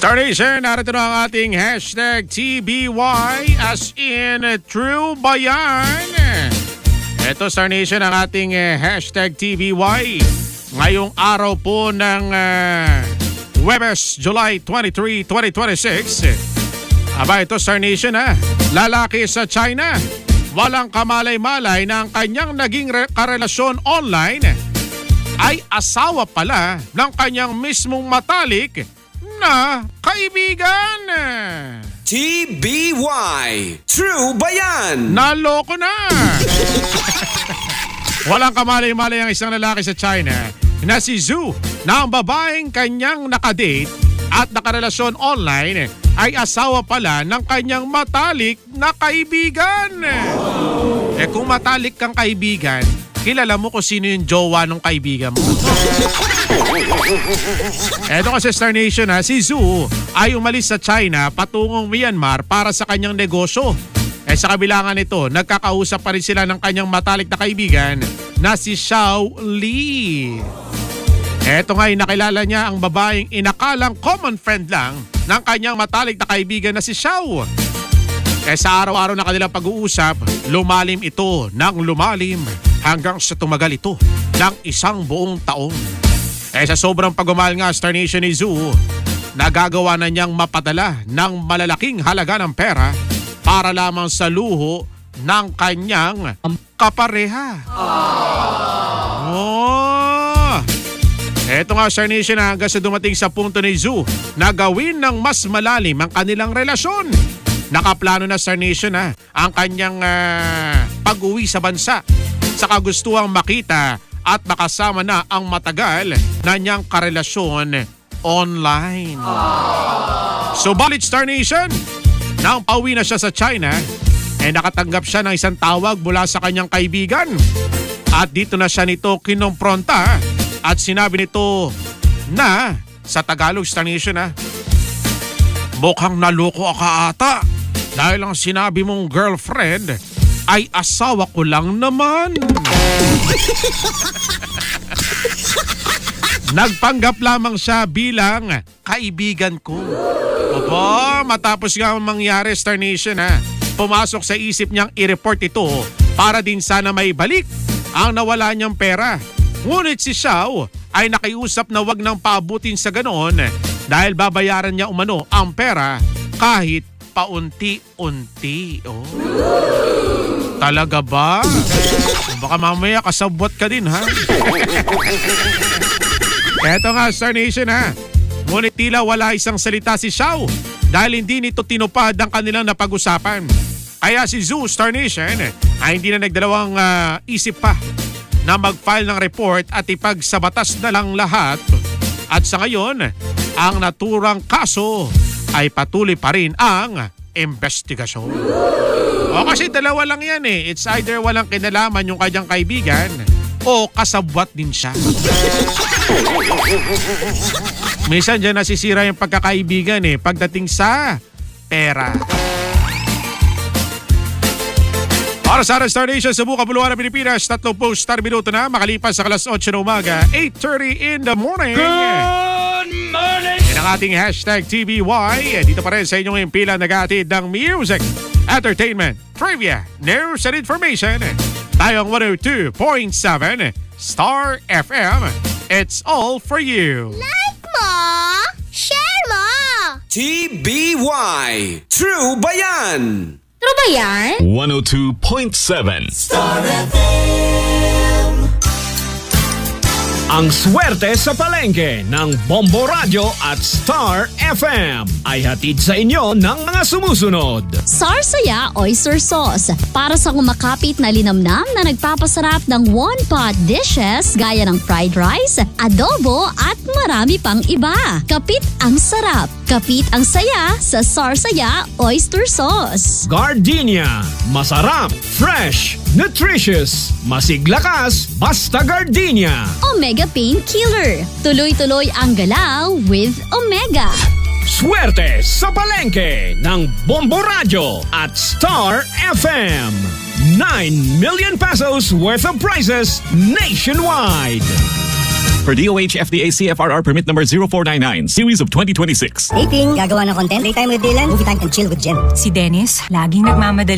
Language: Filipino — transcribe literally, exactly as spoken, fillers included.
Star Nation, narito na ang ating hashtag T B Y as in true ba yan? Ito Star Nation ang ating uh, hashtag T B Y. Ngayong araw po ng uh, Huwebes, July twenty-third, twenty twenty-six. Aba ito Star Nation ha, lalaki sa China. Walang kamalay-malay na ang kanyang naging re- karelasyon online ay asawa pala ng kanyang mismong matalik na kaibigan. T B Y, true ba yan? Naloko na. Walang kamalay-malay ang isang lalaki sa China na si Zhu na ang babaeng kanyang nakadate at nakarelasyon online ay asawa pala ng kanyang matalik na kaibigan. Eh kung matalik kang kaibigan, kilala mo kung sino yung jowa ng kaibigan mo. Eto kasi Star Nation ha, si Zhu ay umalis sa China patungong Myanmar para sa kanyang negosyo. Eh sa kabilangan nito, nagkakausap pa rin sila ng kanyang matalik na kaibigan na si Xiao Li. Eto nga'y nakilala niya ang babaeng inakalang common friend lang ng kanyang matalik na kaibigan na si Xiao. Eh sa araw-araw na kanilang pag-uusap, lumalim ito ng lumalim hanggang sa tumagal ito ng isang buong taon. Eh sa sobrang pagmamahal nga Star Nation ni Zhu, nagagawa na niyang mapadala ng malalaking halaga ng pera para lamang sa luho ng kanyang kapareha. Oh! Eto nga Star Nation hanggang sa dumating sa punto ni Zhu na gawin ng mas malalim ang kanilang relasyon. Nakaplano na Star Nation ha, ang kanyang uh, pag-uwi sa bansa sa kagustuhang makita at makasama na ang matagal na niyang karelasyon online. So balit Star Nation, nang pauwi na siya sa China, eh nakatanggap siya ng isang tawag mula sa kanyang kaibigan. At dito na siya nito kinompronta at sinabi nito na sa Tagalog Star Nation ha, mukhang naloko ka ata dahil ang sinabi mong girlfriend ay asawa ko lang naman. Nagpanggap lamang siya bilang kaibigan ko. Opo, matapos nga mangyari Star Nation ha, pumasok sa isip niyang i-report ito para din sana may balik ang nawala niyang pera. Ngunit si Xiao ay nakiusap na wag nang paabutin sa ganoon dahil babayaran niya umano ang pera kahit paunti-unti. Oh. Talaga ba? Baka mamaya kasabwat ka din ha. Eto nga Star Nation ha, ngunit tila wala isang salita si Xiao dahil hindi nito tinupad ang kanilang napag-usapan. Kaya si Zhu Star Nation ay hindi na nagdalawang uh, isip pa na mag-file ng report at ipagsabatas na lang lahat. At sa ngayon, ang naturang kaso ay patuloy pa rin ang investigasyon. O kasi dalawa lang yan eh. It's either walang kinalaman yung kanyang kaibigan o kasabwat din siya. Minsan dyan nasisira yung pagkakaibigan eh pagdating sa pera. Para sa Star Nation sa buong kapuluan ng Pilipinas, tatlong post star minuto na makalipas sa alas otso ng umaga, eight thirty in the morning. Good morning! Yan ang ating hashtag T B Y. Dito pa rin sa inyong impila nag-aatid ng music, entertainment, trivia, news and information. Tayo ang one oh two point seven Star F M. It's all for you. Like mo! Share mo! T B Y, true ba yan? True ba yan? one oh two point seven Star F M. Ang swerte sa palengke ng Bombo Radio at Star F M ay hatid sa inyo ng mga sumusunod. Sarsaya Oyster Sauce para sa kumakapit na linamnam na nagpapasarap ng one-pot dishes gaya ng fried rice, adobo at marami pang iba. Kapit ang sarap. Kapit ang saya sa Sarsaya Oyster Sauce. Gardenia, masarap, fresh, nutritious, masiglakas, basta Gardenia. Omega Painkiller. Tuloy-tuloy ang galaw with Omega. Swerte sa palengke ng Bombo Radio at Star F M. nine million pesos worth of prizes nationwide. For D O H F D A C F R R permit number zero four nine nine, series of twenty twenty-six. Dating, gagawa ng content, playtime with Dylan, movie time and chill with Jen. Si Dennis, laging nagmamadali